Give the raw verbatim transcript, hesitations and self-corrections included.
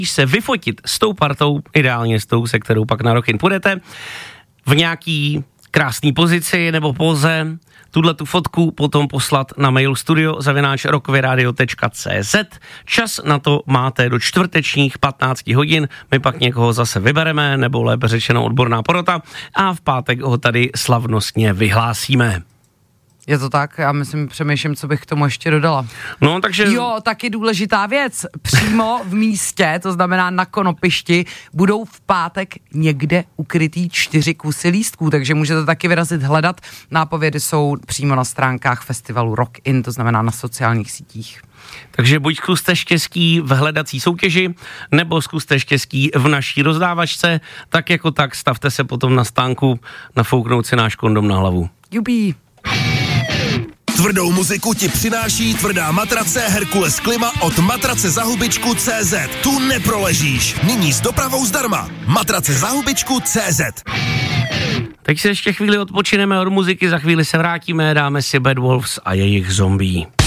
se vyfotit s tou partou, ideálně s tou, se kterou pak na Rockin půjdete, v nějaký krásný pozici nebo poze, tuhle tu fotku potom poslat na mail studio zavináč rockyradio tečka cé zet. Čas na to máte do čtvrtečních patnáct hodin, my pak někoho zase vybereme, nebo lépe řečeno odborná porota, a v pátek ho tady slavnostně vyhlásíme. Je to tak? Já myslím, přemýšlím, co bych k tomu ještě dodala. No, takže... Jo, taky důležitá věc. Přímo v místě, to znamená na Konopišti, budou v pátek někde ukrytý čtyři kusy lístků, takže můžete taky vyrazit hledat. Nápovědy jsou přímo na stránkách festivalu Rockin, to znamená na sociálních sítích. Takže buď zkuste štěstí v hledací soutěži, nebo zkuste štěstí v naší rozdávačce, tak jako tak stavte se potom na stánku nafouknout si náš kondom na hlavu. Jupí. Tvrdou muziku ti přináší tvrdá matrace Herkules Klima od matrace za hubičku tečka cé zet. Tu neproležíš. Nyní s dopravou zdarma. Matrace za hubičku tečka cé zet. Teď se ještě chvíli odpočineme od muziky, za chvíli se vrátíme, dáme si Bad Wolves a jejich zombie.